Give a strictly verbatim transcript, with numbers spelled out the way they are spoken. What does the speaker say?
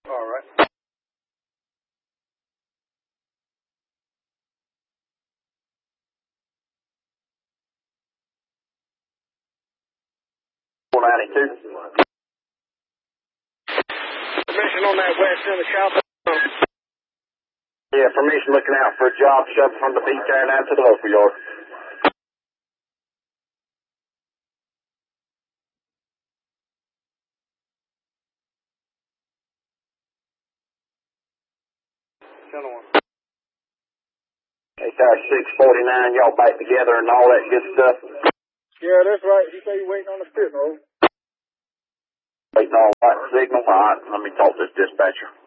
All right. four ninety-two. Permission on that west end of South. Yeah, permission looking out for a job shoved from the beach there down to the local yard. Channel one. Hey, sorry, six forty-nine, y'all back together and all that good stuff. Yeah, that's right. You say you're waiting on the signal. Waiting on what signal? All right, let me talk to this dispatcher.